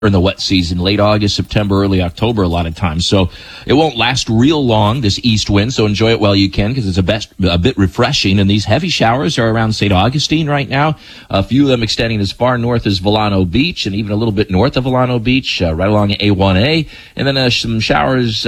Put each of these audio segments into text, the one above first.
in the wet season, late August, September, early October a lot of times. So it won't last real long, this east wind, so enjoy it while you can because it's a bit refreshing. And these heavy showers are around St. Augustine right now, a few of them extending as far north as Volano Beach and even a little bit north of Volano Beach, right along A1A. And then some showers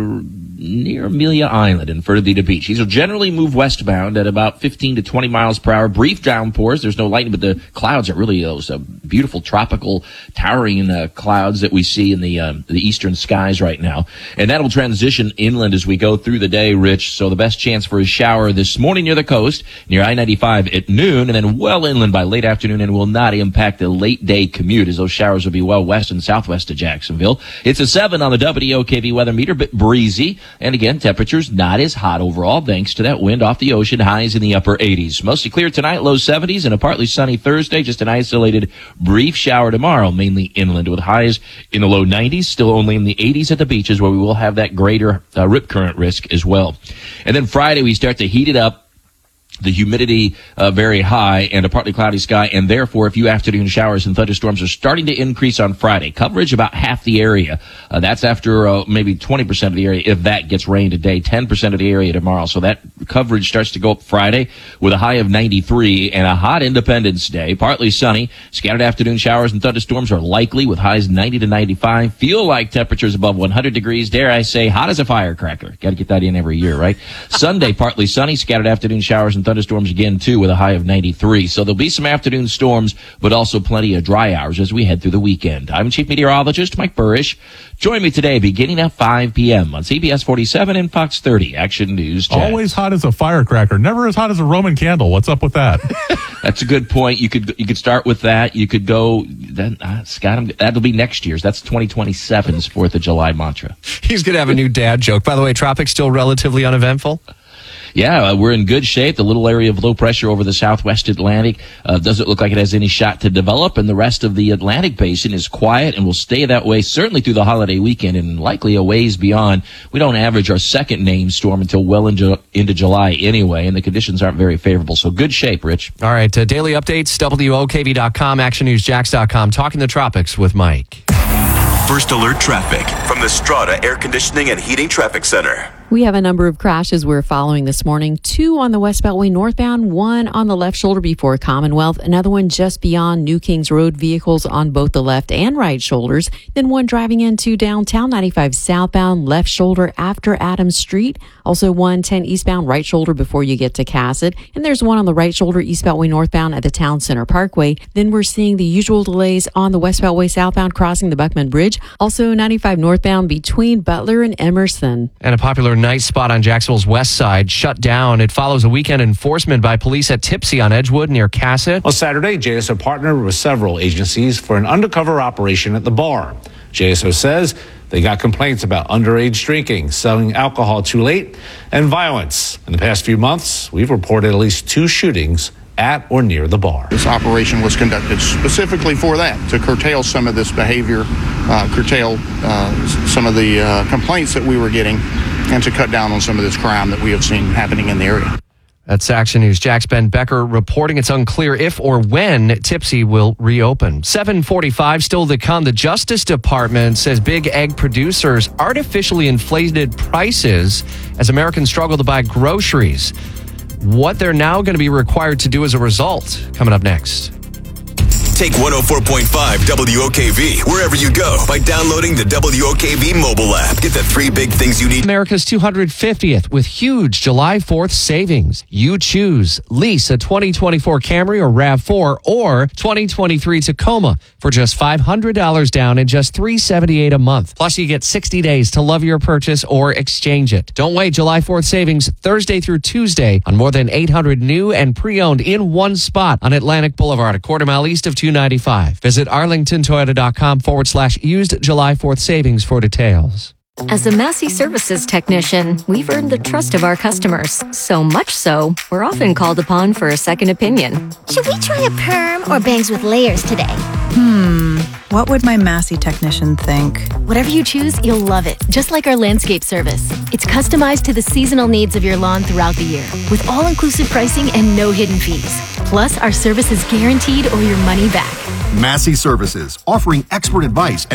near Amelia Island and further to Beach. These will generally move westbound at about 15 to 20 miles per hour. Brief downpours. There's no lightning, but the clouds are really those beautiful tropical towering clouds that we see in the eastern skies right now. And that'll transition inland as we go through the day, Rich. So the best chance for a shower this morning near the coast, near I-95 at noon, and then well inland by late afternoon, and will not impact the late day commute as those showers will be well west and southwest of Jacksonville. It's a 7 on the WOKV weather meter, but breezy. And again, temperatures not as hot overall thanks to that wind off the ocean, highs in the upper 80s. Mostly clear tonight, low 70s, and a partly sunny Thursday. Just an isolated brief shower tomorrow, mainly inland with highs in the low 90s, still only in the 80s at the beaches where we will have that greater rip current risk as well. And then Friday, we start to heat it up. The humidity very high and a partly cloudy sky, and therefore a few afternoon showers and thunderstorms are starting to increase on Friday. Coverage about half the area. That's after maybe 20% of the area, if that gets rain today, 10% of the area tomorrow. So that coverage starts to go up Friday with a high of 93 and a hot Independence Day. Partly sunny. Scattered afternoon showers and thunderstorms are likely with highs 90 to 95. Feel like temperatures above 100 degrees. Dare I say, hot as a firecracker. Got to get that in every year, right? Sunday, partly sunny. Scattered afternoon showers and thunderstorms again, too, with a high of 93. So there'll be some afternoon storms, but also plenty of dry hours as we head through the weekend. I'm Chief Meteorologist Mike Burrish. Join me today beginning at 5 p.m. on CBS 47 and Fox 30. Action News. Always hot as a firecracker, never as hot as a Roman candle. What's up with that? That's a good point. You could start with that. You could go, then, Scott, that'll be next year's. That's 2027's 4th of July mantra. He's going to have a new dad joke. By the way, traffic's still relatively uneventful. Yeah, we're in good shape. The little area of low pressure over the southwest Atlantic doesn't look like it has any shot to develop, and the rest of the Atlantic basin is quiet and will stay that way certainly through the holiday weekend and likely a ways beyond. We don't average our second named storm until well into July anyway, and the conditions aren't very favorable. So good shape, Rich. All right, daily updates, WOKV.com, ActionNewsJax.com. Talking the tropics with Mike. First alert traffic from the Strata Air Conditioning and Heating Traffic Center. We have a number of crashes we're following this morning. 2 on the West Beltway northbound, 1 on the left shoulder before Commonwealth, another one just beyond New Kings Road, vehicles on both the left and right shoulders. Then one driving into downtown 95 southbound, left shoulder after Adams Street. Also 110 eastbound, right shoulder before you get to Cassett. And there's one on the right shoulder, East Beltway northbound at the Town Center Parkway. Then we're seeing the usual delays on the West Beltway southbound crossing the Buckman Bridge. Also 95 northbound between Butler and Emerson. And a popular night spot on Jacksonville's west side shut down. It follows a weekend enforcement by police at Tipsy on Edgewood near Cassett. On Saturday, JSO partnered with several agencies for an undercover operation at the bar. JSO says they got complaints about underage drinking, selling alcohol too late, and violence. In the past few months, we've reported at least 2 shootings at or near the bar. This operation was conducted specifically for that, to curtail some of this behavior, curtail some of the complaints that we were getting, and to cut down on some of this crime that we have seen happening in the area. That's Action News. Jack's Ben Becker reporting it's unclear if or when Tipsy will reopen. 7:45 still to come. The Justice Department says big egg producers artificially inflated prices as Americans struggle to buy groceries. What they're now going to be required to do as a result. Coming up next. Take 104.5 WOKV wherever you go by downloading the WOKV mobile app. Get the 3 big things you need. America's 250th with huge July 4th savings. You choose. Lease a 2024 Camry or RAV4 or 2023 Tacoma for just $500 down and just $378 a month. Plus, you get 60 days to love your purchase or exchange it. Don't wait. July 4th savings Thursday through Tuesday on more than 800 new and pre-owned in one spot on Atlantic Boulevard, a quarter mile east of 295. Visit arlingtontoyota.com/used July 4th savings for details. As a Massey Services technician, we've earned the trust of our customers. So much so, we're often called upon for a second opinion. Should we try a perm or bangs with layers today? What would my Massey technician think? Whatever you choose, you'll love it. Just like our landscape service. It's customized to the seasonal needs of your lawn throughout the year, with all-inclusive pricing and no hidden fees. Plus, our service is guaranteed or your money back. Massey Services, offering expert advice